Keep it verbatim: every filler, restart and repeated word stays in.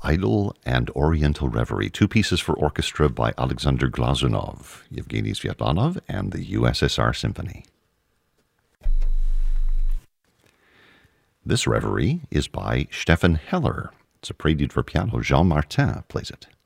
Idyll and Oriental Reverie, two pieces for orchestra by Alexander Glazunov, Yevgeny Sviatlanov, and the U S S R Symphony. This reverie is by Stefan Heller. It's a prelude for piano. Jean Martin plays it.